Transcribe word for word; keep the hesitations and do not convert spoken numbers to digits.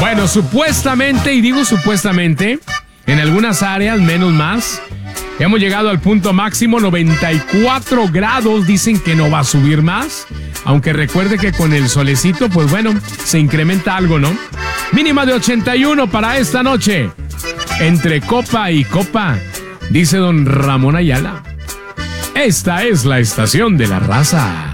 Bueno, supuestamente, y digo supuestamente, en algunas áreas, menos más, hemos llegado al punto máximo, noventa y cuatro grados, dicen que no va a subir más, aunque recuerde que con el solecito, pues bueno, se incrementa algo, ¿no? Mínima de ochenta y uno para esta noche, entre copa y copa, dice don Ramón Ayala. Esta es la estación de la raza.